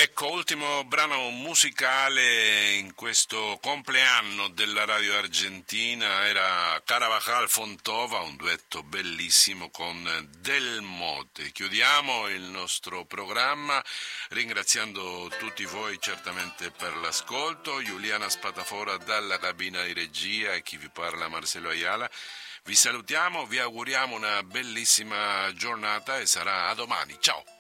Ecco, ultimo brano musicale in questo compleanno della radio argentina era Carabajal Fontova, un duetto bellissimo con Del Motte. Chiudiamo il nostro programma ringraziando tutti voi certamente per l'ascolto. Giuliana Spatafora dalla cabina di regia e chi vi parla Marcelo Ayala. Vi salutiamo, vi auguriamo una bellissima giornata e sarà a domani. Ciao!